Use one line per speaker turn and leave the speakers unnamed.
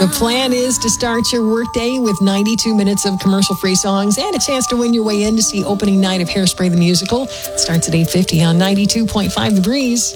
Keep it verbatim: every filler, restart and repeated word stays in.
The plan is to start your workday with ninety-two minutes of commercial-free songs and a chance to win your way in to see opening night of Hairspray the Musical. It starts at eight fifty on ninety-two point five The Breeze.